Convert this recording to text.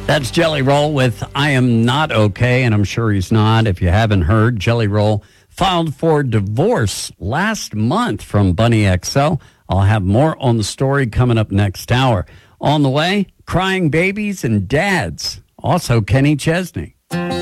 That's Jelly Roll with I Am Not Okay, and I'm sure he's not. If you haven't heard, Jelly Roll filed for divorce last month from Bunny XO. I'll have more on the story coming up next hour. On the way, crying babies and dads. Also, Kenny Chesney.